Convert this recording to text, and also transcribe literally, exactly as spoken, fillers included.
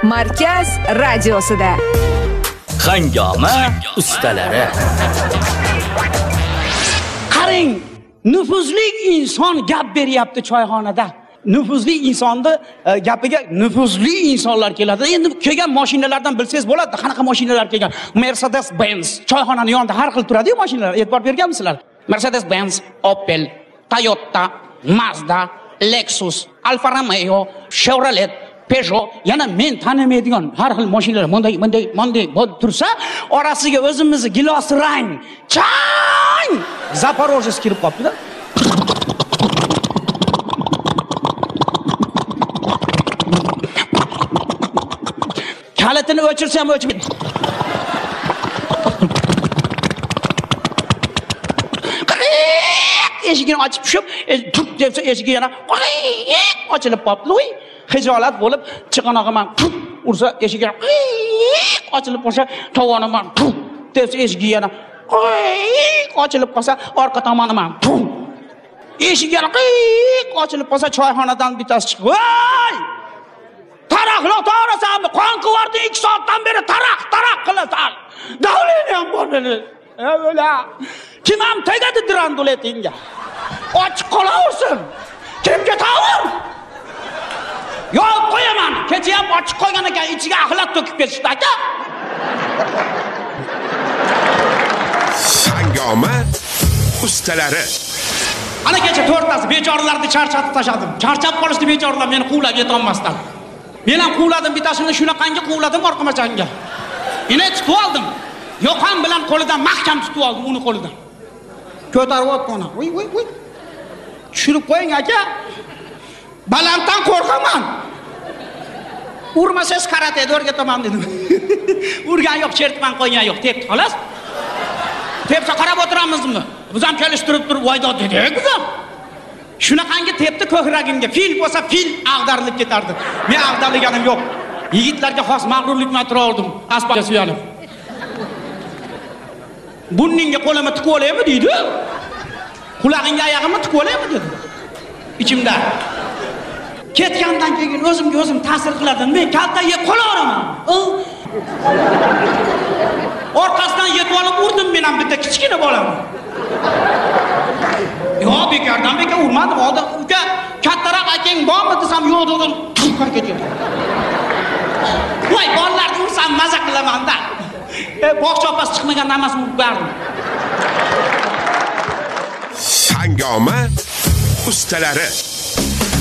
Markaz radiosida. Hangoma ustalari. Qarang, nufuzli inson gap beryapti choyxonada. Nüfuzli insonni gapiga nüfuzli insonlar keladi. Endi kelgan mashinalardan bilsangiz bo'ladi, qanaqa mashinalar kelgan. Mercedes Benz choyxonaning yonida har xil turadi-yu mashinalar. E'tibor berganmisizlar? Mercedes Benz, Opel, Toyota, Mazda, Lexus, Alfa Romeo, Chevrolet, Peugeot, yana men tanimaydigan har xil mashinalar bunday bunday bunday bo'lib tursa, orasiga o'zimizni gilos rang, chang Zaporojets kirib qolibdi-da. Kalitini o'chirsam o'chmaydi. Eshigini ochib tushib, turk debsa eshigi yana ochilib qoldi. Hijolat bo'lib, chiqanog'iman ursa eshigi ochilib qolsa, tovoniman debsa eshigi yana ochilib qolsa, orqa tomoniman eshigi yana ochilib qolsa, choyxonadan bittasi chiqib, "Voy! Taraqlar to'rasanmi? Qon qivardi ikki soatdan beri taraq, taraq qilasan. Davleni ham bor meni. Avvela kim ham tegadi diranduletingga? Och qolaversin. Kim ketaver? Yo'q, qo'yaman. Kecha ham ochiq qo'ygan ekan, ichiga axlat to'kib ketishdi aka. Hangoma ustalari. Ana kecha to'rttasi bechoralarni charchatib tashadim. Charchab qolishdi bechoralar, meni quvlab yetolmasdan. Men ham quvladim, bittasini shunaqangi quvladim orqamachanga. Ine tutib oldim. Yo'qam bilan qo'lidan mahkam tutib oldim uni qo'lidan. Ko'tarib otqona. Voy voy voy. Tushirib qo'ying aka. Balanddan qo'rqaman. Urmasangiz karateda o'rgataman dedim. Urgan yo'q, chertman qo'ygan yo'q, tepdi xolos. Tepsa qarab o'tiramizmi? Biz ham kelishtirib turib voydo dedik biz ham. Shunaqangi tepdi ko'kragimga. Fil bo'lsa fil ag'darilib ketardi. Men ag'darilganim yo'q. Yigitlarga xos mag'rurlikdan tura oldim. Asbobga suyanib. Burningga qo'limni tiqib olaymi deydi. Qulog'ingga oyog'imni tiqib olaymi dedi. Ichimda. Ketgandan keyin o'zimga o'zim ta'sir qiladim. Men kalta yeb qolaveraman. Orqasidan yetib olib urdim men ham bitta kichkina bolamni. Yo'q, bekardan bekar urmadim. Oldin uka kattaroq akang bormi desam yo'q dedim. Tuqqan ketyapti. Voy, bolalarni ursam maza qilaman-da. E, bog'cha opasi chiqmagan namasini urib berdim. Hangoma ustalari.